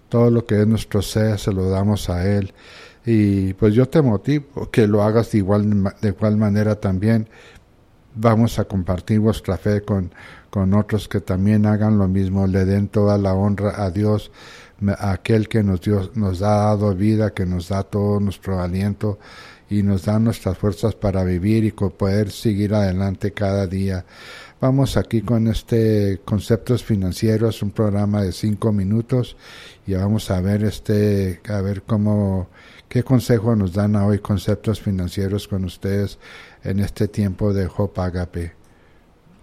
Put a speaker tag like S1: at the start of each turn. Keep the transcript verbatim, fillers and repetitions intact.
S1: todo lo que es nuestro ser se lo damos a Él. Y pues yo te motivo que lo hagas de igual, de igual manera también. Vamos a compartir vuestra fe con, con otros que también hagan lo mismo, le den toda la honra a Dios, a aquel que nos dio, nos ha dado vida, que nos da todo nuestro aliento y nos da nuestras fuerzas para vivir y poder seguir adelante cada día. Vamos aquí con este Conceptos Financieros, un programa de cinco minutos, y vamos a ver este, a ver cómo, qué consejo nos dan hoy Conceptos Financieros con ustedes en este tiempo de Hope Agape.